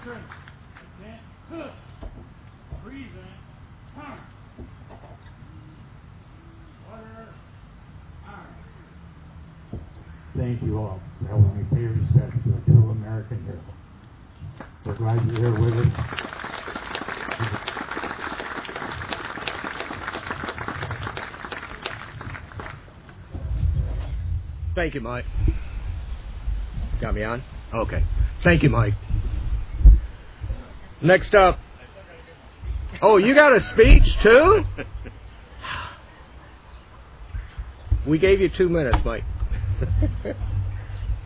Thank you all for helping me pay respect to a true American hero. We're glad you're here with us. Thank you, Mike. Got me on? Okay. Thank you, Mike. Next up. Oh, you got a speech, too? We gave you 2 minutes, Mike.